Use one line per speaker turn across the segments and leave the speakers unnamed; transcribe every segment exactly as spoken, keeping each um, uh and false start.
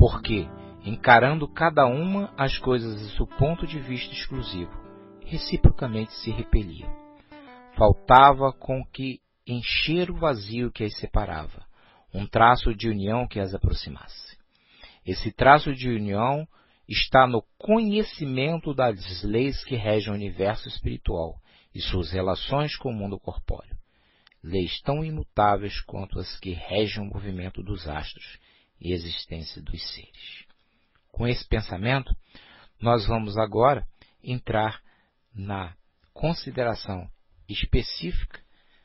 porque, encarando cada uma as coisas do seu ponto de vista exclusivo, reciprocamente se repeliam. Faltava com que encher o vazio que as separava, um traço de união que as aproximasse. Esse traço de união está no conhecimento das leis que regem o universo espiritual e suas relações com o mundo corpóreo. Leis tão imutáveis quanto as que regem o movimento dos astros e a existência dos seres. Com esse pensamento, nós vamos agora entrar na consideração específica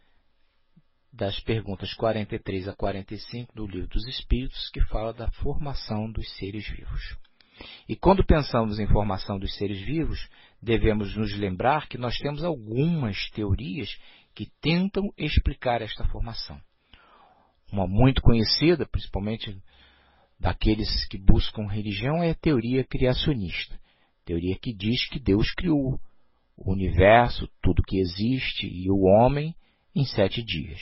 das perguntas quarenta e três a quarenta e cinco do Livro dos Espíritos, que fala da formação dos seres vivos. E quando pensamos em formação dos seres vivos, devemos nos lembrar que nós temos algumas teorias que tentam explicar esta formação. Uma muito conhecida, principalmente daqueles que buscam religião, é a teoria criacionista. Teoria que diz que Deus criou o universo, tudo que existe e o homem em sete dias.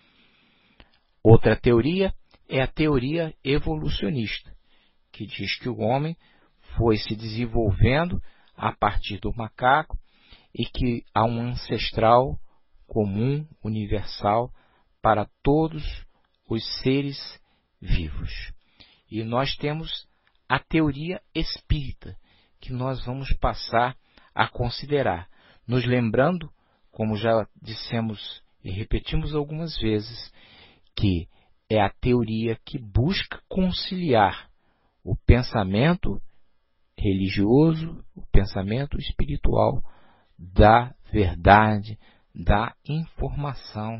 Outra teoria é a teoria evolucionista, que diz que o homem foi se desenvolvendo a partir do macaco e que há um ancestral comum, universal, para todos os seres vivos. E nós temos a teoria espírita, que nós vamos passar a considerar, nos lembrando, como já dissemos e repetimos algumas vezes, que é a teoria que busca conciliar o pensamento religioso, o pensamento espiritual, da verdade, da informação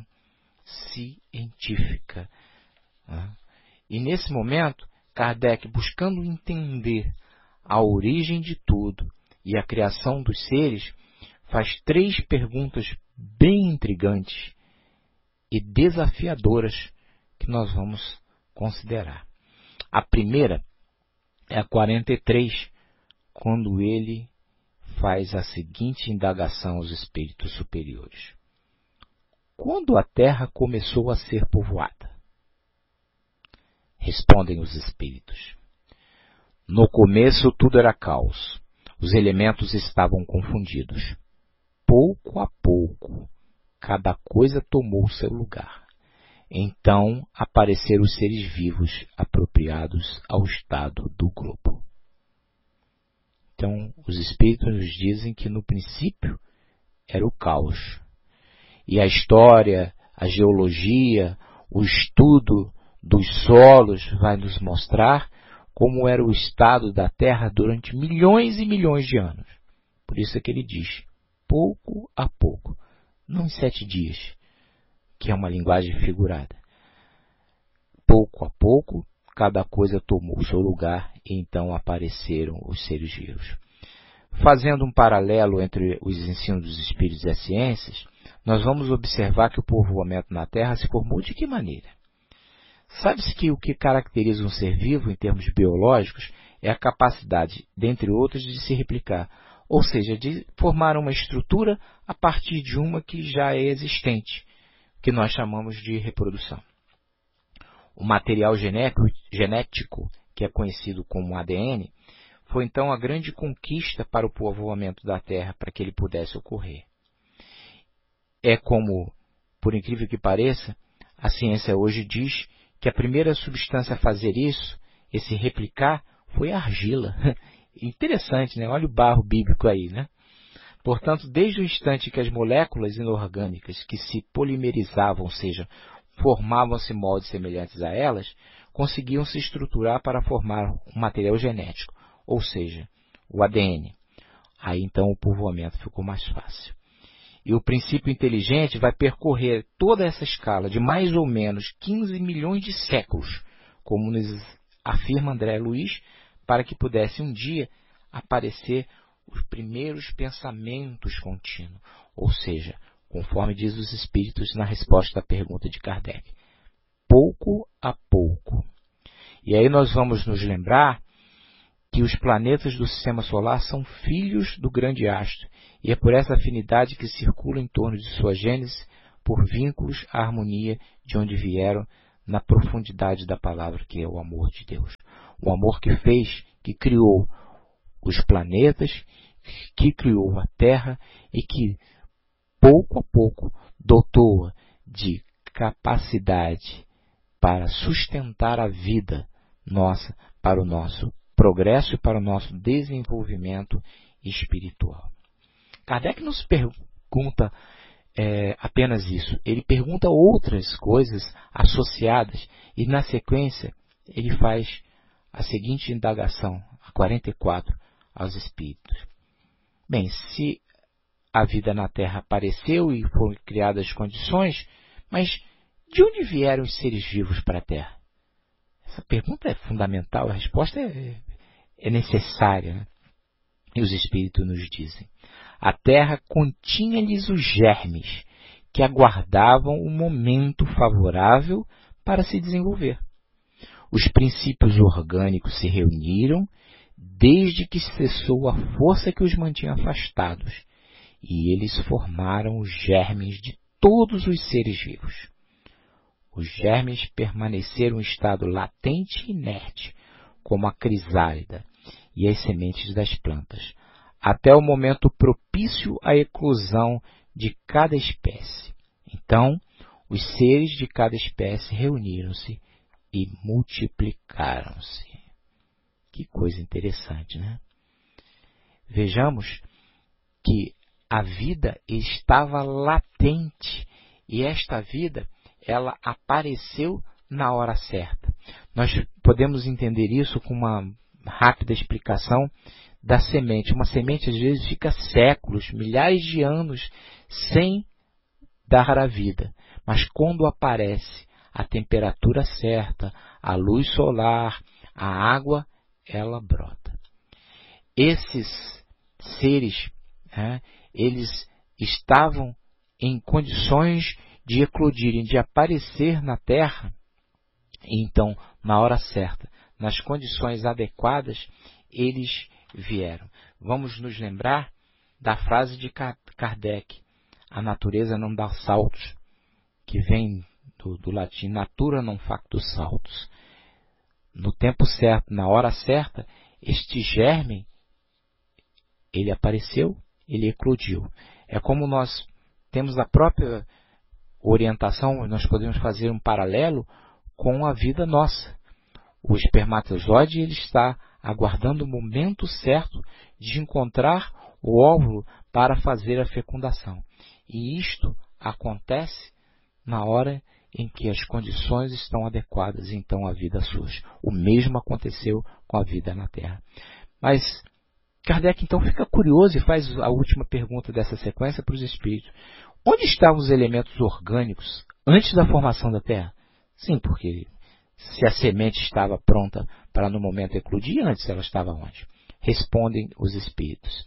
científica. E nesse momento, Kardec, buscando entender a origem de tudo e a criação dos seres, faz três perguntas bem intrigantes e desafiadoras que nós vamos considerar. A primeira é a quarenta e três, quando ele faz a seguinte indagação aos espíritos superiores: quando a Terra começou a ser povoada? Respondem os espíritos: no começo tudo era caos, os elementos estavam confundidos. Pouco a pouco, cada coisa tomou seu lugar. Então apareceram os seres vivos apropriados ao estado do globo. Então, os espíritos nos dizem que no princípio era o caos. E a história, a geologia, o estudo dos solos vai nos mostrar como era o estado da Terra durante milhões e milhões de anos. Por isso é que ele diz, pouco a pouco, não em sete dias, que é uma linguagem figurada. Pouco a pouco, cada coisa tomou seu lugar e então apareceram os seres vivos. Fazendo um paralelo entre os ensinos dos espíritos e as ciências, nós vamos observar que o povoamento na Terra se formou de que maneira? Sabe-se que o que caracteriza um ser vivo em termos biológicos é a capacidade, dentre outros, de se replicar, ou seja, de formar uma estrutura a partir de uma que já é existente, que nós chamamos de reprodução. O material genético, que é conhecido como A D N, foi então a grande conquista para o povoamento da Terra, para que ele pudesse ocorrer. É como, por incrível que pareça, a ciência hoje diz que a primeira substância a fazer isso, esse replicar, foi a argila. Interessante, né? Olha o barro bíblico aí, né? Portanto, desde o instante que as moléculas inorgânicas que se polimerizavam, ou seja, formavam-se moldes semelhantes a elas, conseguiam se estruturar para formar um material genético, ou seja, o A D N. Aí então o povoamento ficou mais fácil. E o princípio inteligente vai percorrer toda essa escala de mais ou menos quinze milhões de séculos, como nos afirma André Luiz, para que pudesse um dia aparecer os primeiros pensamentos contínuos, ou seja, conforme diz os espíritos na resposta à pergunta de Kardec, pouco a pouco. E aí nós vamos nos lembrar que os planetas do sistema solar são filhos do grande astro, e é por essa afinidade que circula em torno de sua gênese, por vínculos à harmonia de onde vieram na profundidade da palavra, que é o amor de Deus. O amor que fez, que criou os planetas, que criou a Terra e que, pouco a pouco, dotou-a de capacidade para sustentar a vida nossa, para o nosso progresso e para o nosso desenvolvimento espiritual. Kardec nos pergunta é, apenas isso. Ele pergunta outras coisas associadas e, na sequência, ele faz a seguinte indagação, a quarenta e quatro, aos espíritos. Bem, se a vida na Terra apareceu e foram criadas as condições, mas de onde vieram os seres vivos para a Terra? Essa pergunta é fundamental, a resposta é, é necessária, né? E os espíritos nos dizem: a Terra continha-lhes os germes que aguardavam o momento favorável para se desenvolver. Os princípios orgânicos se reuniram desde que cessou a força que os mantinha afastados, e eles formaram os germes de todos os seres vivos. Os germes permaneceram em estado latente e inerte, como a crisálida e as sementes das plantas, até o momento propício à eclosão de cada espécie. Então, os seres de cada espécie reuniram-se e multiplicaram-se. Que coisa interessante, né? Vejamos que a vida estava latente e esta vida, ela apareceu na hora certa. Nós podemos entender isso com uma rápida explicação da semente. Uma semente, às vezes, fica séculos, milhares de anos sem dar a vida. Mas quando aparece a temperatura certa, a luz solar, a água, ela brota. Esses seres, né, eles estavam em condições de eclodirem, de aparecer na Terra, e então, na hora certa, nas condições adequadas, eles vieram. Vamos nos lembrar da frase de Kardec: a natureza não dá saltos, que vem do, do latim natura non factus saltus. No tempo certo, na hora certa, este germe, ele apareceu, ele eclodiu. É como nós temos a própria orientação, nós podemos fazer um paralelo com a vida nossa. O espermatozoide, ele está aguardando o momento certo de encontrar o óvulo para fazer a fecundação. E isto acontece na hora em que as condições estão adequadas, então a vida surge. O mesmo aconteceu com a vida na Terra. Mas Kardec então fica curioso e faz a última pergunta dessa sequência para os espíritos. Onde estavam os elementos orgânicos antes da formação da Terra? Sim, porque se a semente estava pronta para no momento eclodir, antes ela estava onde? Respondem os espíritos: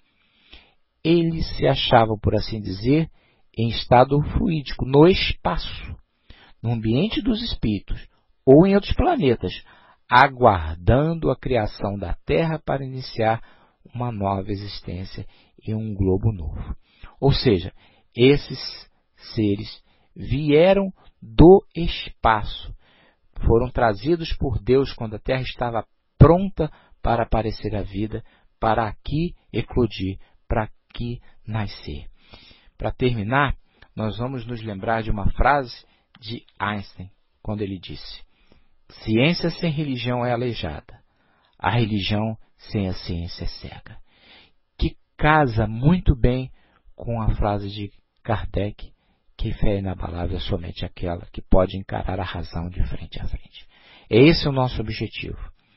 eles se achavam, por assim dizer, em estado fluídico, no espaço, no ambiente dos espíritos, ou em outros planetas, aguardando a criação da Terra para iniciar uma nova existência em um globo novo. Ou seja, esses seres vieram do espaço, foram trazidos por Deus quando a Terra estava pronta para aparecer a vida, para aqui eclodir, para aqui nascer. Para terminar, nós vamos nos lembrar de uma frase de Einstein, quando ele disse: ciência sem religião é aleijada, a religião sem a ciência é cega. Que casa muito bem com a frase de Kardec, que fé inabalável é somente aquela que pode encarar a razão de frente a frente. Esse é o nosso objetivo,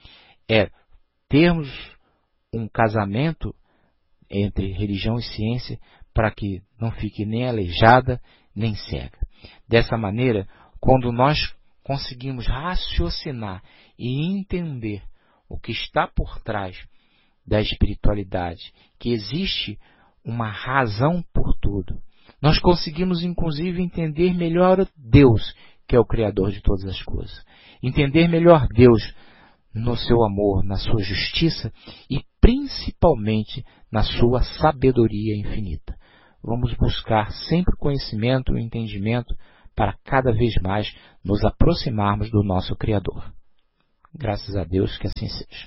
é termos um casamento entre religião e ciência para que não fique nem aleijada, nem cega. Dessa maneira, quando nós conseguimos raciocinar e entender o que está por trás da espiritualidade, que existe uma razão por tudo, nós conseguimos inclusive entender melhor Deus, que é o Criador de todas as coisas. Entender melhor Deus no seu amor, na sua justiça e principalmente na sua sabedoria infinita. Vamos buscar sempre conhecimento e entendimento para cada vez mais nos aproximarmos do nosso Criador. Graças a Deus que assim seja.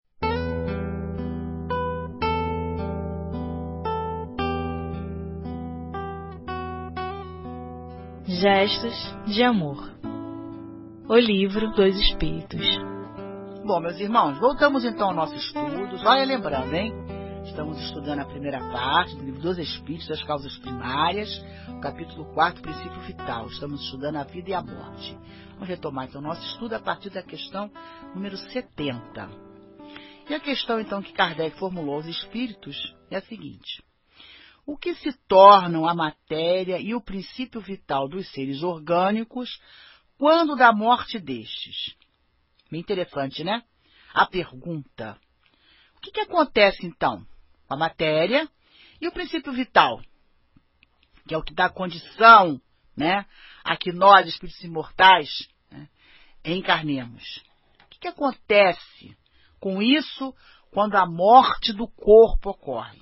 Gestos de Amor. O Livro dos Espíritos.
Bom, meus irmãos, voltamos então ao nosso estudo. Vai lembrando, hein? Estamos estudando a primeira parte do Livro dos Espíritos, das causas primárias, o capítulo quatro, princípio vital. Estamos estudando a vida e a morte. Vamos retomar então o nosso estudo a partir da questão número setenta. E a questão então que Kardec formulou aos espíritos é a seguinte: o que se tornam a matéria e o princípio vital dos seres orgânicos quando da morte destes? Bem interessante, né? A pergunta: o que, que acontece então com a matéria e o princípio vital, que é o que dá condição, né, a que nós, espíritos imortais, né, encarnemos? O que, que acontece com isso quando a morte do corpo ocorre?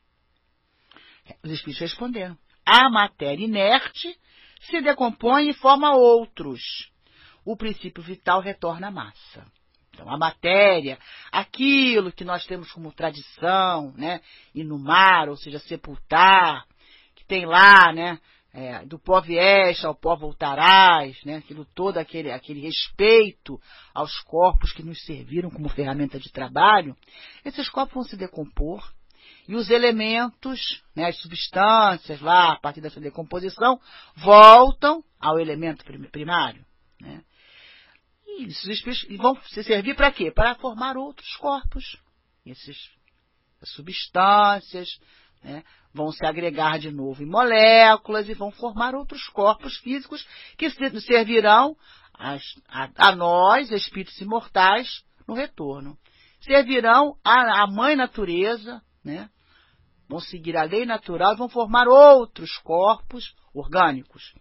Os espíritos responderam: a matéria inerte se decompõe e forma outros. O princípio vital retorna à massa. Então, a matéria, aquilo que nós temos como tradição, né, inumar, ou seja, sepultar, que tem lá, né, é, do pó vieste ao pó voltarás, né, aquilo todo, aquele, aquele respeito aos corpos que nos serviram como ferramenta de trabalho, esses corpos vão se decompor. E os elementos, né, as substâncias lá, a partir dessa decomposição, voltam ao elemento primário. Né? E esses espíritos vão se servir para quê? Para formar outros corpos. Essas substâncias, né, vão se agregar de novo em moléculas e vão formar outros corpos físicos que servirão a, a, a nós, espíritos imortais, no retorno. Servirão à mãe natureza, né? Vão seguir a lei natural e vão formar outros corpos orgânicos.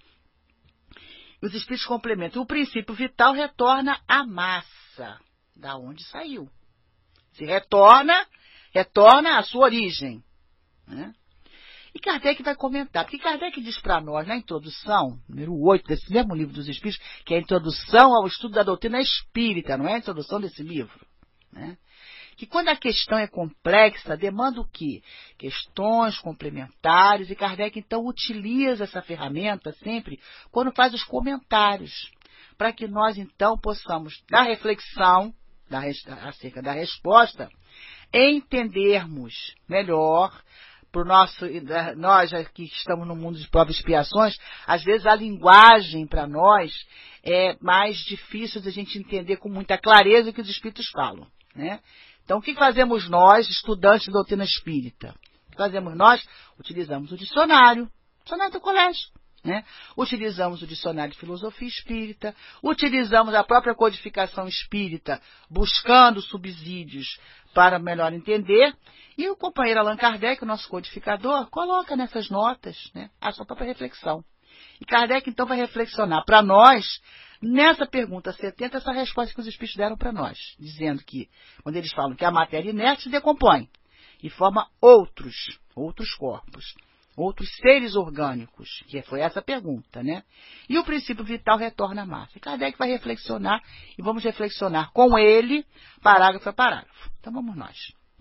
E os espíritos complementam: o princípio vital retorna à massa, da onde saiu. Se retorna, retorna à sua origem. Né? E Kardec vai comentar, porque Kardec diz para nós, na introdução, número oito desse mesmo livro dos Espíritos, que é a introdução ao estudo da doutrina espírita, não é a introdução desse livro, né? Que quando a questão é complexa, demanda o quê? Questões complementares, e Kardec então utiliza essa ferramenta sempre quando faz os comentários, para que nós então possamos, da reflexão da, acerca da resposta, entendermos melhor, pro nosso, nós que estamos no mundo de provas e expiações, às vezes a linguagem para nós é mais difícil de a gente entender com muita clareza o que os espíritos falam, né? Então, o que fazemos nós, estudantes de doutrina espírita? O que fazemos nós? Utilizamos o dicionário, dicionário do colégio, né? Utilizamos o dicionário de filosofia espírita, utilizamos a própria codificação espírita, buscando subsídios para melhor entender, e o companheiro Allan Kardec, o nosso codificador, coloca nessas notas, né, a sua própria reflexão. E Kardec, então, vai reflexionar para nós, nessa pergunta setenta, essa resposta que os espíritos deram para nós, dizendo que, quando eles falam que a matéria inerte se decompõe e forma outros, outros corpos, outros seres orgânicos, que foi essa pergunta, né? E o princípio vital retorna à massa. E Kardec vai reflexionar, e vamos reflexionar com ele, parágrafo a parágrafo. Então, vamos nós.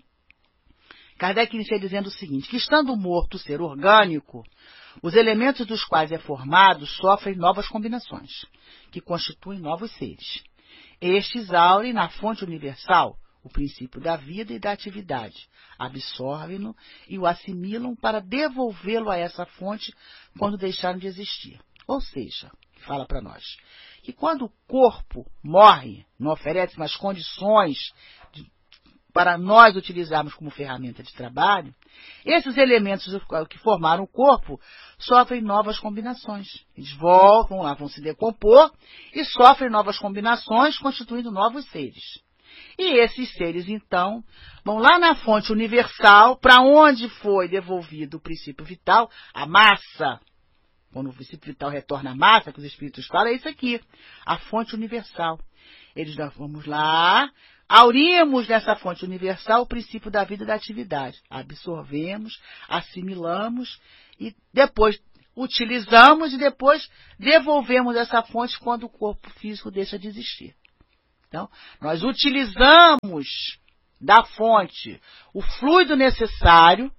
Kardec inicia dizendo o seguinte: que estando morto o ser orgânico, os elementos dos quais é formado sofrem novas combinações, que constituem novos seres. Estes aurem na fonte universal o princípio da vida e da atividade, absorvem-no e o assimilam para devolvê-lo a essa fonte quando deixaram de existir. Ou seja, fala para nós, que quando o corpo morre, não oferece mais condições de, para nós utilizarmos como ferramenta de trabalho, esses elementos que formaram o corpo sofrem novas combinações. Eles voltam lá, vão se decompor e sofrem novas combinações, constituindo novos seres. E esses seres, então, vão lá na fonte universal, para onde foi devolvido o princípio vital, a massa. Quando o princípio vital retorna à massa, que os espíritos falam, é isso aqui, a fonte universal. Eles vamos lá, aurimos nessa fonte universal o princípio da vida e da atividade. Absorvemos, assimilamos e depois utilizamos e depois devolvemos essa fonte quando o corpo físico deixa de existir. Então, nós utilizamos da fonte o fluido necessário,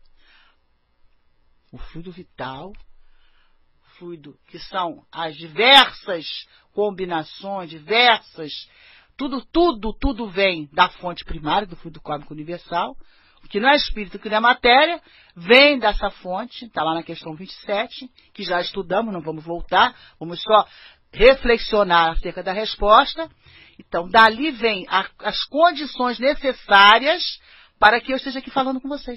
o fluido vital, fluido que são as diversas combinações, diversas, tudo, tudo, tudo vem da fonte primária, do fluido cósmico universal, o que não é espírito, o que não é matéria, vem dessa fonte, está lá na questão vinte e sete, que já estudamos, não vamos voltar, vamos só reflexionar acerca da resposta. Então, dali vem a, as condições necessárias para que eu esteja aqui falando com vocês.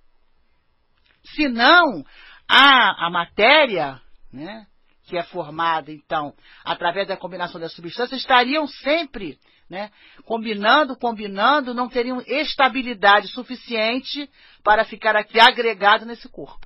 Se não, a, a matéria, né, que é formada, então, através da combinação das substâncias, estariam sempre, né, combinando, combinando, não teriam estabilidade suficiente para ficar aqui agregado nesse corpo.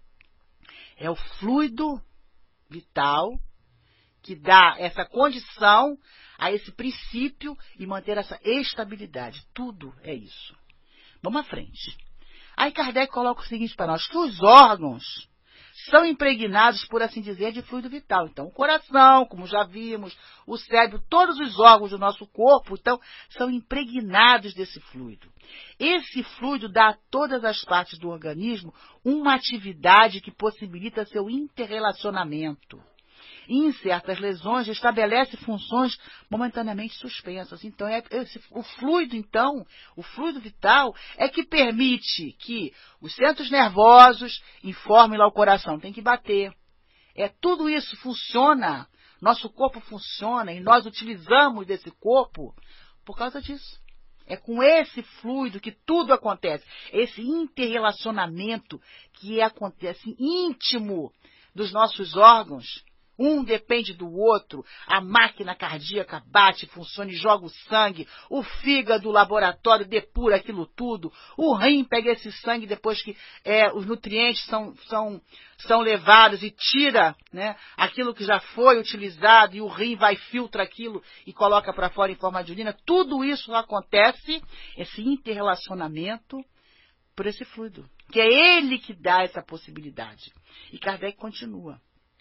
É o fluido vital que dá essa condição a esse princípio e manter essa estabilidade. Tudo é isso. Vamos à frente. Aí Kardec coloca o seguinte para nós, que os órgãos são impregnados, por assim dizer, de fluido vital. Então, o coração, como já vimos, o cérebro, todos os órgãos do nosso corpo, então, são impregnados desse fluido. Esse fluido dá a todas as partes do organismo uma atividade que possibilita seu interrelacionamento. E em certas lesões estabelece funções momentaneamente suspensas. Então, é esse, o fluido, então, o fluido vital é que permite que os centros nervosos informem lá o coração, tem que bater. É, tudo isso funciona, nosso corpo funciona e nós utilizamos desse corpo por causa disso. É com esse fluido que tudo acontece, esse interrelacionamento que acontece íntimo dos nossos órgãos. Um depende do outro, a máquina cardíaca bate, funciona e joga o sangue, o fígado, o laboratório depura aquilo tudo, o rim pega esse sangue depois que é, os nutrientes são, são, são levados e tira, né, aquilo que já foi utilizado e o rim vai filtra aquilo e coloca para fora em forma de urina. Tudo isso acontece, esse interrelacionamento, por esse fluido, que é ele que dá essa possibilidade. E Kardec continua.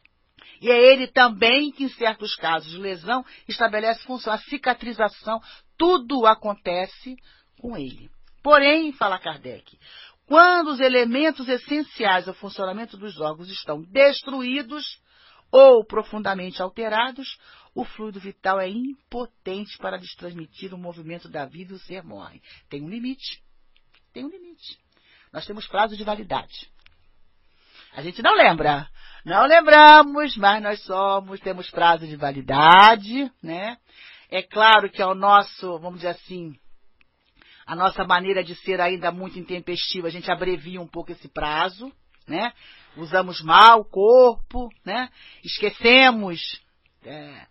E é ele também que, em certos casos de lesão, estabelece função. A cicatrização, tudo acontece com ele. Porém, fala Kardec, quando os elementos essenciais ao funcionamento dos órgãos estão destruídos ou profundamente alterados, o fluido vital é impotente para lhes transmitir o movimento da vida e o ser morre. Tem um limite. Tem um limite. Nós temos prazo de validade. A gente não lembra. Não lembramos, mas nós somos, temos prazo de validade, né? É claro que é o nosso, vamos dizer assim, a nossa maneira de ser ainda muito intempestiva, a gente abrevia um pouco esse prazo, né? Usamos mal o corpo, né? Esquecemos é,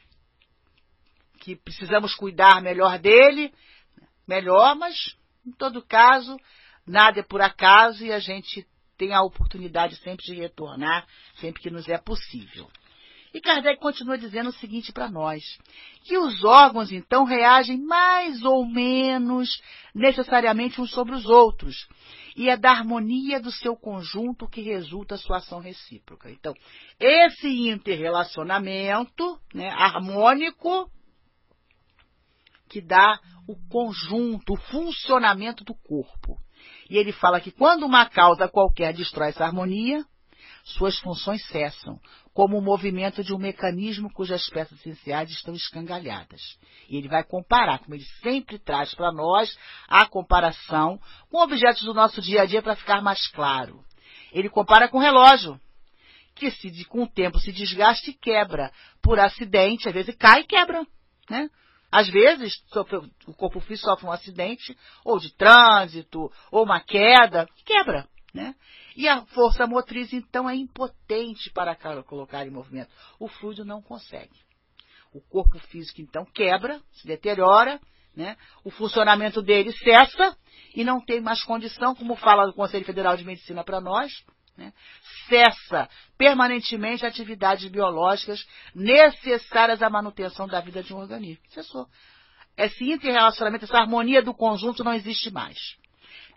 que precisamos cuidar melhor dele, melhor, mas em todo caso, nada é por acaso e a gente tem a oportunidade sempre de retornar, sempre que nos é possível. E Kardec continua dizendo o seguinte para nós, que os órgãos, então, reagem mais ou menos necessariamente uns sobre os outros, e é da harmonia do seu conjunto que resulta a sua ação recíproca. Então, esse interrelacionamento, né, harmônico, que dá o conjunto, o funcionamento do corpo. E ele fala que quando uma causa qualquer destrói essa harmonia, suas funções cessam, como o movimento de um mecanismo cujas peças essenciais estão escangalhadas. E ele vai comparar, como ele sempre traz para nós, a comparação com objetos do nosso dia a dia para ficar mais claro. Ele compara com o relógio, que se, com o tempo se desgasta e quebra. Por acidente, às vezes cai e quebra, né? Às vezes, o corpo físico sofre um acidente, ou de trânsito, ou uma queda, quebra, né? E a força motriz, então, é impotente para colocar em movimento. O fluido não consegue. O corpo físico, então, quebra, se deteriora, né? O funcionamento dele cessa e não tem mais condição, como fala o Conselho Federal de Medicina para nós, né? Cessa permanentemente atividades biológicas necessárias à manutenção da vida de um organismo. Cessou. Esse interrelacionamento, essa harmonia do conjunto não existe mais.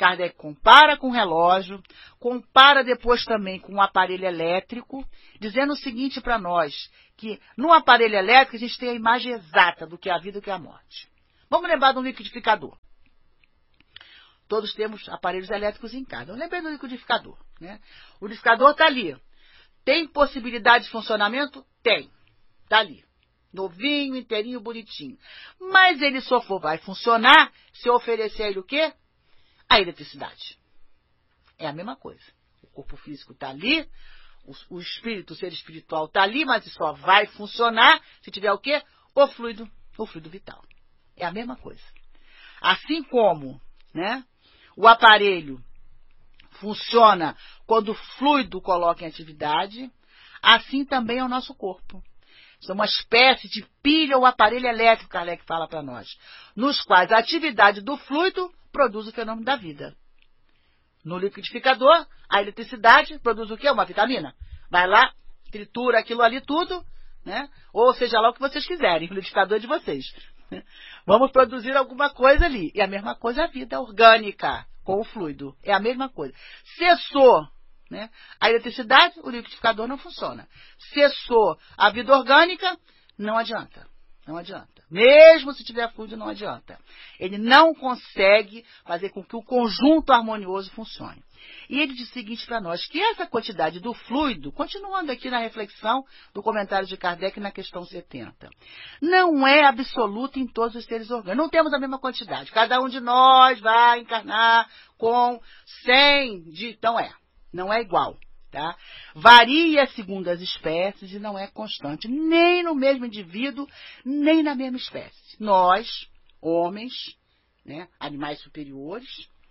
Kardec compara com o relógio, compara depois também com o aparelho elétrico, dizendo o seguinte para nós, que no aparelho elétrico a gente tem a imagem exata do que é a vida e do que é a morte. Vamos lembrar do liquidificador. Todos temos aparelhos elétricos em casa. Eu lembrei do liquidificador, né? O liquidificador está ali. Tem possibilidade de funcionamento? Tem. Está ali. Novinho, inteirinho, bonitinho. Mas ele só for, vai funcionar se eu oferecer a ele o quê? A eletricidade. É a mesma coisa. O corpo físico está ali, o, o espírito, o ser espiritual está ali, mas só vai funcionar se tiver o quê? O fluido, o fluido vital. É a mesma coisa. Assim como, né, o aparelho funciona quando o fluido coloca em atividade, assim também é o nosso corpo. São uma espécie de pilha ou aparelho elétrico, Kardec fala para nós, nos quais a atividade do fluido produz o fenômeno da vida. No liquidificador, a eletricidade produz o quê? Uma vitamina. Vai lá, tritura aquilo ali tudo, né? Ou seja lá o que vocês quiserem, o liquidificador é de vocês. Vamos produzir alguma coisa ali. E a mesma coisa a vida orgânica com o fluido. É a mesma coisa. Cessou, né, a eletricidade, o liquidificador não funciona. Cessou a vida orgânica, não adianta. Não adianta. Mesmo se tiver fluido, não adianta. Ele não consegue fazer com que o conjunto harmonioso funcione. E ele diz o seguinte para nós, que essa quantidade do fluido, continuando aqui na reflexão do comentário de Kardec na questão setenta, não é absoluta em todos os seres orgânicos. Não temos a mesma quantidade. Cada um de nós vai encarnar com cem de... Então é, não é igual. Tá? Varia segundo as espécies e não é constante, nem no mesmo indivíduo, nem na mesma espécie. Nós, homens, né, animais superiores,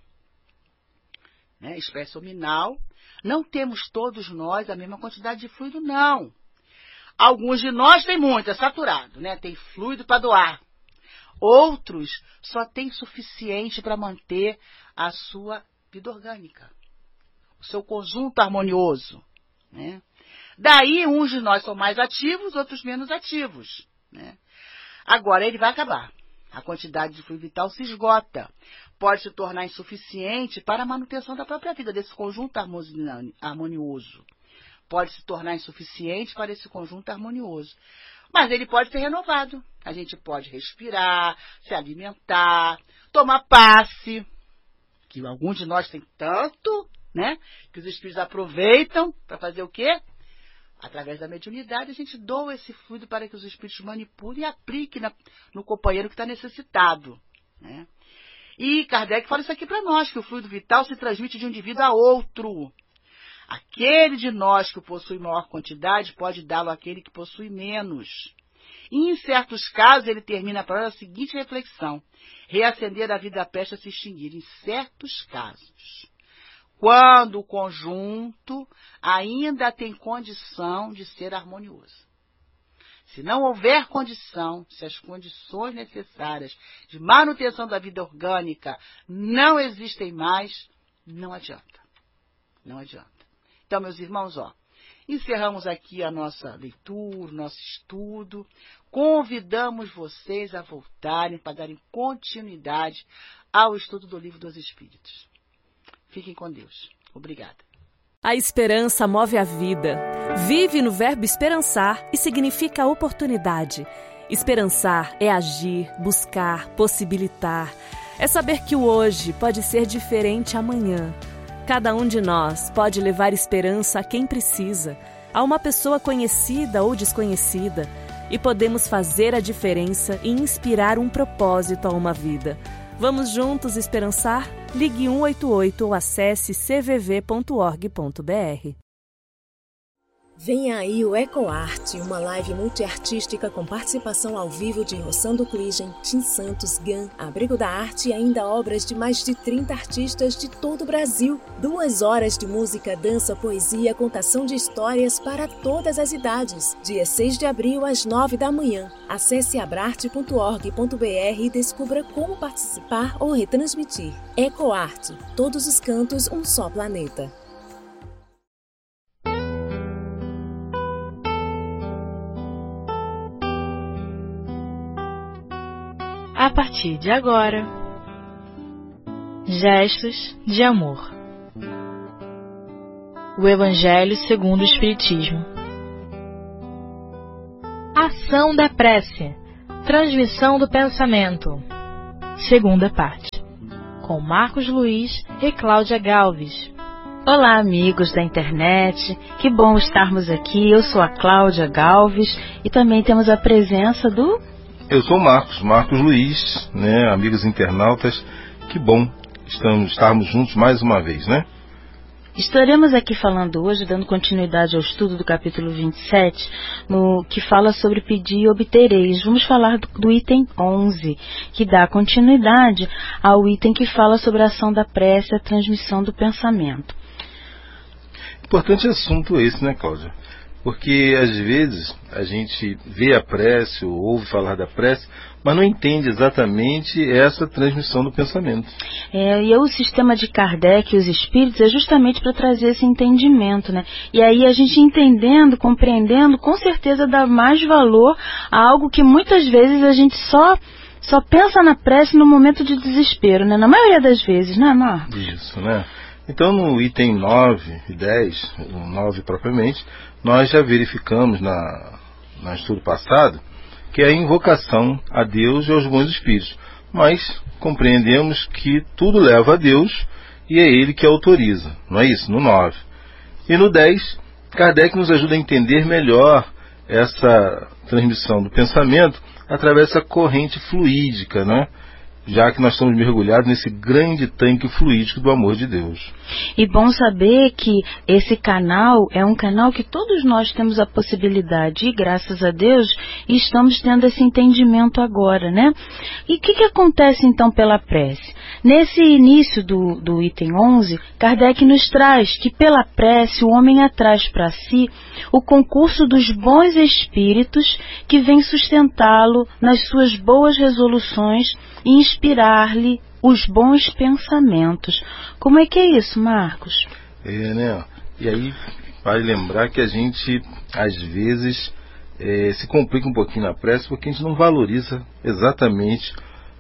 né, espécie hominal, não temos todos nós a mesma quantidade de fluido, não. Alguns de nós têm muito, é saturado, né, tem fluido para doar. Outros só têm suficiente para manter a sua vida orgânica, o seu conjunto harmonioso, né? Daí, uns de nós são mais ativos, outros menos ativos, né? Agora, ele vai acabar. A quantidade de fluido vital se esgota. Pode se tornar insuficiente para a manutenção da própria vida, desse conjunto harmonioso. Pode se tornar insuficiente para esse conjunto harmonioso. Mas ele pode ser renovado. A gente pode respirar, se alimentar, tomar passe, que alguns de nós têm tanto... né, que os espíritos aproveitam para fazer o quê? Através da mediunidade, a gente doa esse fluido para que os espíritos manipulem e apliquem na, no companheiro que está necessitado, né? E Kardec fala isso aqui para nós, que o fluido vital se transmite de um indivíduo a outro. Aquele de nós que possui maior quantidade pode dá-lo àquele que possui menos. E, em certos casos, ele termina para a seguinte reflexão: reacender a vida presta a se extinguir. Em certos casos, quando o conjunto ainda tem condição de ser harmonioso. Se não houver condição, se as condições necessárias de manutenção da vida orgânica não existem mais, não adianta. Não adianta. Então, meus irmãos, ó, encerramos aqui a nossa leitura, nosso estudo. Convidamos vocês a voltarem para darem continuidade ao estudo do Livro dos Espíritos. Fiquem com Deus. Obrigada.
A esperança move a vida. Vive no verbo esperançar e significa oportunidade. Esperançar é agir, buscar, possibilitar. É saber que o hoje pode ser diferente amanhã. Cada um de nós pode levar esperança a quem precisa, a uma pessoa conhecida ou desconhecida, e podemos fazer a diferença e inspirar um propósito a uma vida. Vamos juntos esperançar? Ligue um oito oito ou acesse c v v ponto org ponto b r.
Vem aí o EcoArte, uma live multiartística com participação ao vivo de Rossando Cligem, Tim Santos, Gan, Abrigo da Arte e ainda obras de mais de trinta artistas de todo o Brasil. Duas horas de música, dança, poesia, contação de histórias para todas as idades. Dia seis de abril, às nove da manhã. Acesse abrarte ponto org ponto b r e descubra como participar ou retransmitir. EcoArte, todos os cantos, um só planeta.
A partir de agora, Gestos de amor. O Evangelho segundo o Espiritismo. Ação da prece. Transmissão do pensamento. Segunda parte. Com Marcos Luiz e Cláudia Galves.
Olá, amigos da internet. Que bom estarmos aqui. Eu sou a Cláudia Galves e também temos a presença do...
Eu sou o Marcos, Marcos Luiz, né, amigos internautas. Que bom estamos, estarmos juntos mais uma vez, né?
Estaremos aqui falando hoje, dando continuidade ao estudo do capítulo vinte e sete, no que fala sobre pedir e obtereis. Vamos falar do, do item onze, que dá continuidade ao item que fala sobre a ação da prece e a transmissão do pensamento.
Importante assunto esse, né, Cláudia? Porque às vezes a gente vê a prece ou ouve falar da prece, mas não entende exatamente essa transmissão do pensamento.
É, e o sistema de Kardec e os espíritos é justamente para trazer esse entendimento, né? E aí a gente entendendo, compreendendo, com certeza dá mais valor a algo que muitas vezes a gente só, só pensa na prece no momento de desespero, né? Na maioria das vezes, né, Marcos?
Isso, né? Então no item nove e dez, o nove propriamente, nós já verificamos na, na estudo passado que é a invocação a Deus e aos bons espíritos. Mas compreendemos que tudo leva a Deus e é Ele que autoriza, não é isso? No nove. E no dez, Kardec nos ajuda a entender melhor essa transmissão do pensamento através dessa corrente fluídica, né? Já que nós estamos mergulhados nesse grande tanque fluídico do amor de Deus.
E bom saber que esse canal é um canal que todos nós temos a possibilidade, e graças a Deus estamos tendo esse entendimento agora, né? E o que, que acontece então pela prece? Nesse início do, do item onze, Kardec nos traz que pela prece o homem atraz para si o concurso dos bons espíritos que vem sustentá-lo nas suas boas resoluções e inspirar-lhe os bons pensamentos. Como é que é isso, Marcos?
É, né? E aí, vale lembrar que a gente, às vezes, é, se complica um pouquinho na prece porque a gente não valoriza exatamente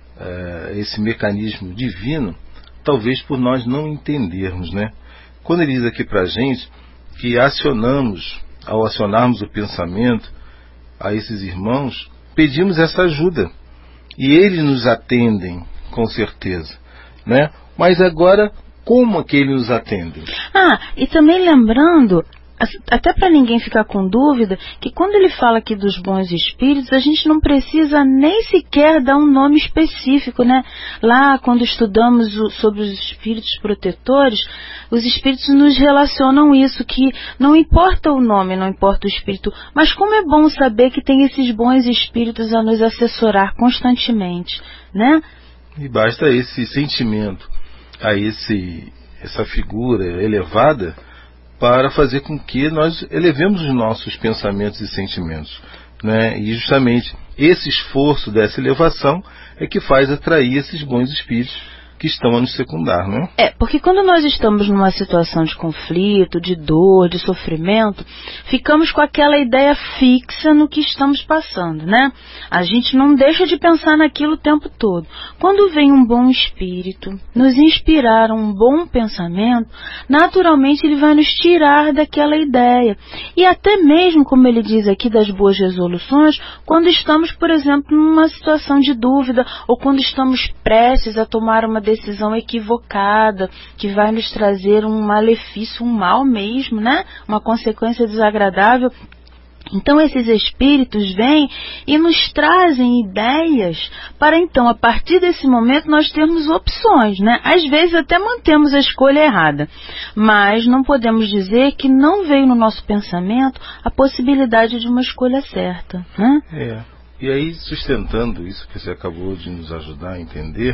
é, esse mecanismo divino, talvez por nós não entendermos, né? Quando ele diz aqui pra gente que acionamos, ao acionarmos o pensamento a esses irmãos, pedimos essa ajuda. E eles nos atendem, com certeza, né? Mas agora, como é que eles nos atendem?
Ah, e também lembrando, até para ninguém ficar com dúvida, que quando ele fala aqui dos bons espíritos, a gente não precisa nem sequer dar um nome específico, né? Lá, quando estudamos o, sobre os espíritos protetores, os espíritos nos relacionam isso, que não importa o nome, não importa o espírito, mas como é bom saber que tem esses bons espíritos a nos assessorar constantemente, né?
E basta esse sentimento, a esse, essa figura elevada, para fazer com que nós elevemos os nossos pensamentos e sentimentos, né? E justamente esse esforço dessa elevação é que faz atrair esses bons espíritos que estão a nos secundar, né?
É, porque quando nós estamos numa situação de conflito, de dor, de sofrimento, ficamos com aquela ideia fixa no que estamos passando, né? A gente não deixa de pensar naquilo o tempo todo. Quando vem um bom espírito, nos inspirar um bom pensamento, naturalmente ele vai nos tirar daquela ideia. E até mesmo, como ele diz aqui, das boas resoluções, quando estamos, por exemplo, numa situação de dúvida, ou quando estamos prestes a tomar uma decisão equivocada, que vai nos trazer um malefício, um mal mesmo, né? Uma consequência desagradável. Então esses espíritos vêm e nos trazem ideias para então, a partir desse momento, nós termos opções, né? Às vezes até mantemos a escolha errada, mas não podemos dizer que não veio no nosso pensamento a possibilidade de uma escolha certa, né?
É. E aí, sustentando isso que você acabou de nos ajudar a entender,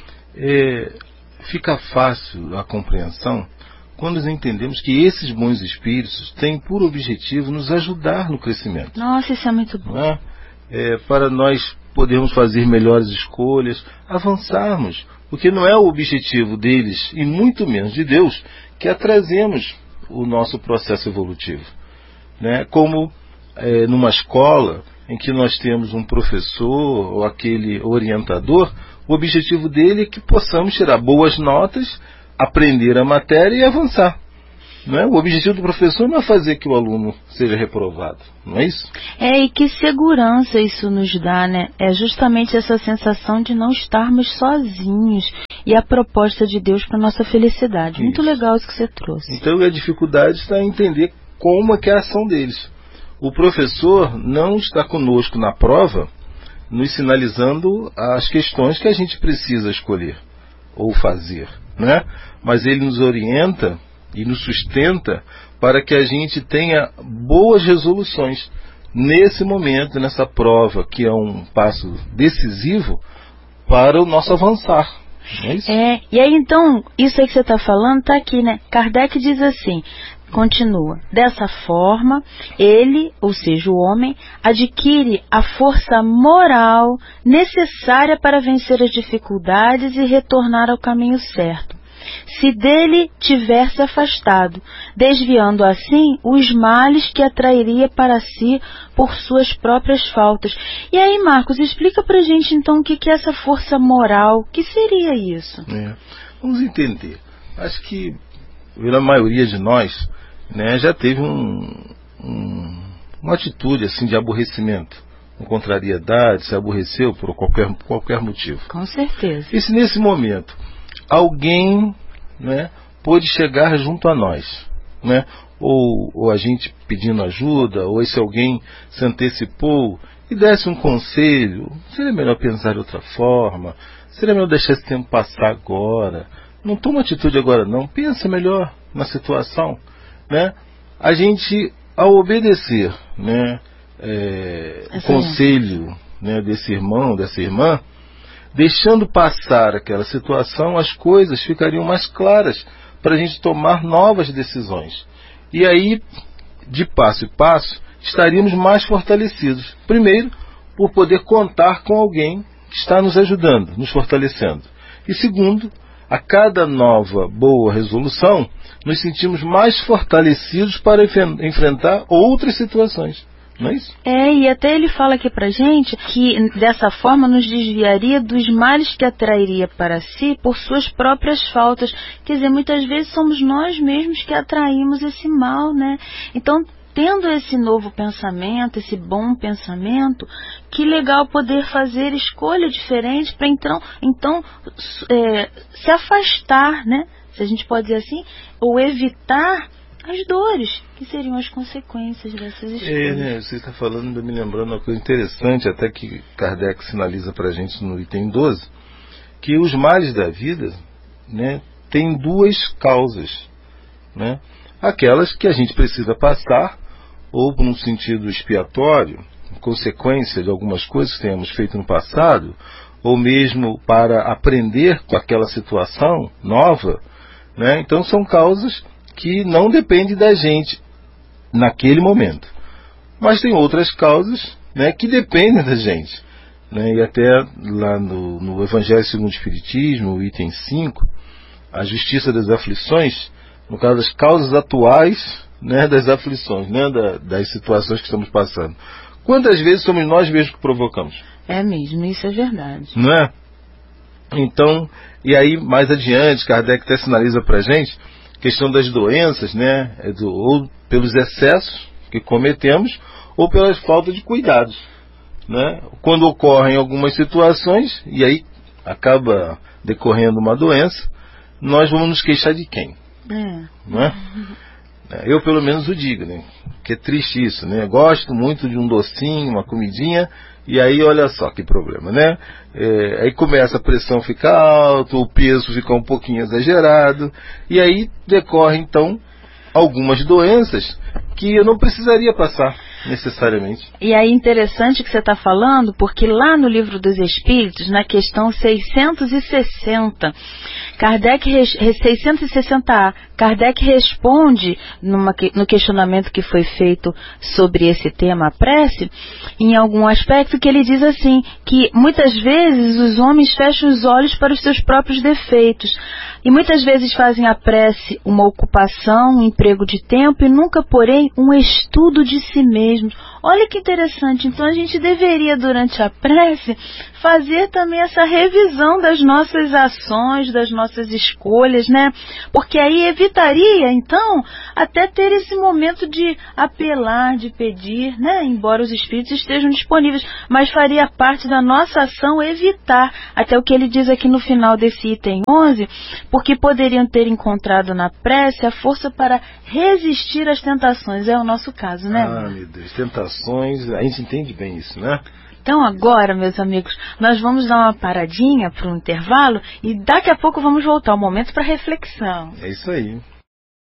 É, fica fácil a compreensão quando nós entendemos que esses bons espíritos têm por objetivo nos ajudar no crescimento.
Nossa, isso é muito bom.
Né? É, para nós podermos fazer melhores escolhas, avançarmos, porque não é o objetivo deles, e muito menos de Deus, que atrasemos o nosso processo evolutivo. Né? Como é, numa escola em que nós temos um professor ou aquele orientador, o objetivo dele é que possamos tirar boas notas, aprender a matéria e avançar. Não é? O objetivo do professor não é fazer que o aluno seja reprovado, não é isso?
É, e que segurança isso nos dá, né? É justamente essa sensação de não estarmos sozinhos e a proposta de Deus para nossa felicidade. Isso. Muito legal isso que você trouxe.
Então a dificuldade está em entender como é que é a ação deles. O professor não está conosco na prova, nos sinalizando as questões que a gente precisa escolher ou fazer, né? Mas ele nos orienta e nos sustenta para que a gente tenha boas resoluções nesse momento, nessa prova, que é um passo decisivo para o nosso avançar. Não é isso?
É, e aí então, isso aí que você está falando está aqui, né? Kardec diz assim, continua, dessa forma, ele, ou seja, o homem, adquire a força moral necessária para vencer as dificuldades e retornar ao caminho certo, se dele tiver se afastado, desviando assim os males que atrairia para si por suas próprias faltas. E aí, Marcos, explica pra gente então o que é essa força moral, o que seria isso?
É, vamos entender. Acho que a maioria de nós, né, já teve um, um, uma atitude assim de aborrecimento, com contrariedade, se aborreceu por qualquer, qualquer motivo.
Com certeza.
E se nesse momento alguém, né, pôde chegar junto a nós, né, ou, ou a gente pedindo ajuda, ou esse alguém se antecipou e desse um conselho, seria melhor pensar de outra forma, seria melhor deixar esse tempo passar agora, não toma atitude agora não, pensa melhor na situação, né? A gente, ao obedecer, né, é, o conselho, né, desse irmão, dessa irmã, deixando passar aquela situação, as coisas ficariam mais claras para a gente tomar novas decisões. E aí, de passo em passo, estaríamos mais fortalecidos. Primeiro, por poder contar com alguém que está nos ajudando, nos fortalecendo. E segundo, a cada nova boa resolução, nos sentimos mais fortalecidos para enfrentar outras situações. Não é isso?
É, e até ele fala aqui pra gente que dessa forma nos desviaria dos males que atrairia para si por suas próprias faltas. Quer dizer, muitas vezes somos nós mesmos que atraímos esse mal, né? Então, tendo esse novo pensamento, esse bom pensamento, que legal poder fazer escolha diferente para então, então é, se afastar, né? Se a gente pode dizer assim, ou evitar as dores, que seriam as consequências dessas escolhas.
É, né? Você está falando, me lembrando uma coisa interessante, até que Kardec sinaliza para a gente no item doze, que os males da vida, né, têm duas causas, né? Aquelas que a gente precisa passar, ou por um sentido expiatório, consequência de algumas coisas que tenhamos feito no passado, ou mesmo para aprender com aquela situação nova, né? Então são causas que não dependem da gente naquele momento. Mas tem outras causas, né, que dependem da gente. Né? E até lá no, no Evangelho segundo o Espiritismo, o item cinco, a justiça das aflições, no caso das causas atuais, né, das aflições, né, da, das situações que estamos passando. Quantas vezes somos nós mesmos que provocamos?
É mesmo, isso é verdade.
Não é? Então, e aí mais adiante, Kardec até sinaliza para a gente questão das doenças, né, é do, ou pelos excessos que cometemos, ou pelas faltas de cuidados, né? Quando ocorrem algumas situações, e aí acaba decorrendo uma doença, nós vamos nos queixar de quem?
É.
Não é? Eu pelo menos o digo, né? Que é triste isso, né? Gosto muito de um docinho, uma comidinha, e aí olha só que problema, né? É, aí começa a pressão ficar alta, o peso fica um pouquinho exagerado, e aí decorre então algumas doenças que eu não precisaria passar necessariamente.
E aí interessante que você está falando, porque lá no Livro dos Espíritos, na questão seiscentos e sessenta, Kardec, seiscentos e sessenta A, Kardec responde numa, no questionamento que foi feito sobre esse tema, a prece, em algum aspecto que ele diz assim, que muitas vezes os homens fecham os olhos para os seus próprios defeitos, E muitas vezes fazem a prece uma ocupação, um emprego de tempo e nunca, porém, um estudo de si mesmos. Olha que interessante. Então a gente deveria, durante a prece, fazer também essa revisão das nossas ações, das nossas escolhas, né? Porque aí evitaria, então, até ter esse momento de apelar, de pedir, né? Embora os espíritos estejam disponíveis, mas faria parte da nossa ação evitar, até o que ele diz aqui no final desse item onze, porque poderiam ter encontrado na prece a força para resistir às tentações. É o nosso caso, né?
Ah, meu Deus, tentações, a gente entende bem isso, né?
Então agora, meus amigos, nós vamos dar uma paradinha para um intervalo e daqui a pouco vamos voltar ao momento para reflexão.
É isso aí.